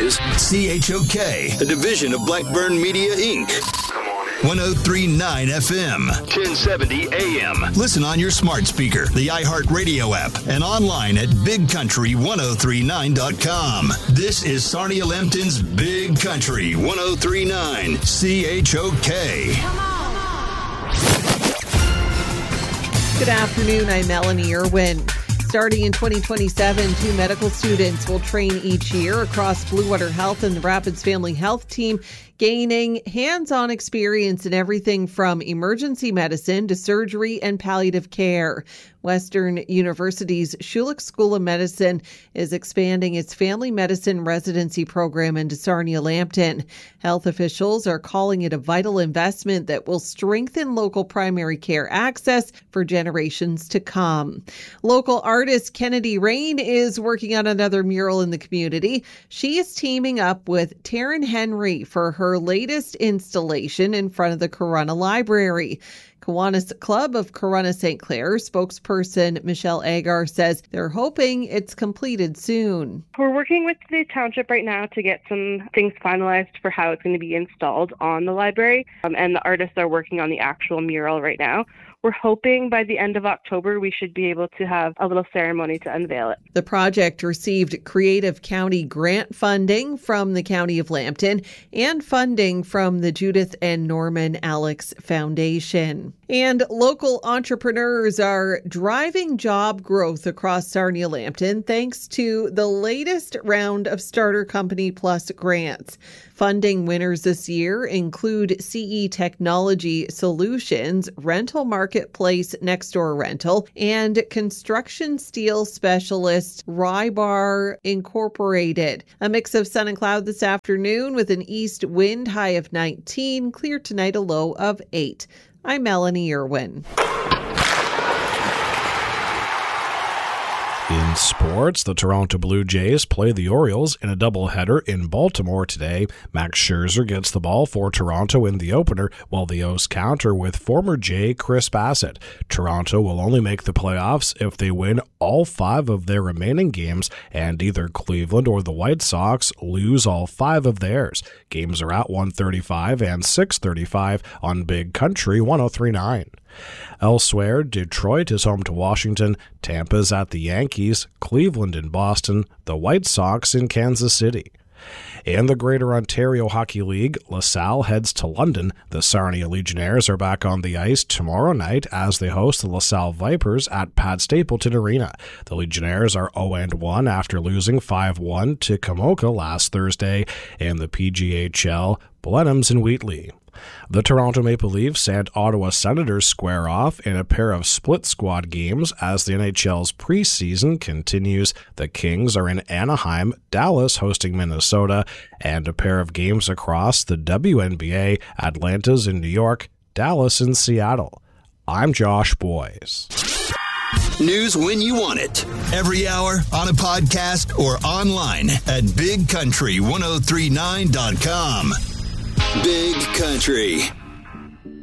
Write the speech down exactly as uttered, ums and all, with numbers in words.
is C H O K, a division of Blackburn Media, Incorporated. one oh three point nine F M, ten seventy A M. Listen on your smart speaker, the iHeartRadio app, and online at big country ten thirty-nine dot com. This is Sarnia Lambton's Big Country ten thirty-nine C H O K. Come on. Good afternoon. I'm Melanie Irwin. Starting in twenty twenty-seven, two medical students will train each year across Blue Water Health and the Rapids Family Health Team, gaining hands-on experience in everything from emergency medicine to surgery and palliative care. Western University's Schulich School of Medicine is expanding its family medicine residency program into Sarnia Lambton. Health officials are calling it a vital investment that will strengthen local primary care access for generations to come. Local artist Kennedy Rain is working on another mural in the community. She is teaming up with Taryn Henry for her latest installation in front of the Corunna Library. Kiwanis Club of Corunna Saint Clair spokesperson Michelle Agar says they're hoping it's completed soon. We're working with the township right now to get some things finalized for how it's going to be installed on the library, um, and the artists are working on the actual mural right now. We're hoping by the end of October we should be able to have a little ceremony to unveil it. The project received Creative County grant funding from the County of Lambton and funding from the Judith and Norman Alex Foundation. And local entrepreneurs are driving job growth across Sarnia Lambton thanks to the latest round of Starter Company Plus grants. Funding winners this year include C E Technology Solutions, Rental Marketplace Nextdoor Rental, and construction steel specialist Rybar Incorporated. A mix of sun and cloud this afternoon with an east wind, high of nineteen, clear tonight, a low of eight. I'm Melanie Irwin. In sports, the Toronto Blue Jays play the Orioles in a doubleheader in Baltimore today. Max Scherzer gets the ball for Toronto in the opener, while the O's counter with former Jay Chris Bassett. Toronto will only make the playoffs if they win all five of their remaining games, and either Cleveland or the White Sox lose all five of theirs. Games are at one thirty-five and six thirty-five on Big Country ten thirty-nine. Elsewhere, Detroit is home to Washington, Tampa's at the Yankees, Cleveland in Boston, the White Sox in Kansas City. In the Greater Ontario Hockey League, LaSalle heads to London. The Sarnia Legionnaires are back on the ice tomorrow night as they host the LaSalle Vipers at Pat Stapleton Arena. The Legionnaires are oh and one after losing five one to Kamoka last Thursday. In the P G H L, Blenheim's in Wheatley. The Toronto Maple Leafs and Ottawa Senators square off in a pair of split squad games as the N H L's preseason continues. The Kings are in Anaheim, Dallas hosting Minnesota, and a pair of games across the W N B A, Atlanta's in New York, Dallas in Seattle. I'm Josh Boyes. News when you want it. Every hour, on a podcast, or online at big country ten thirty-nine dot com. Big Country.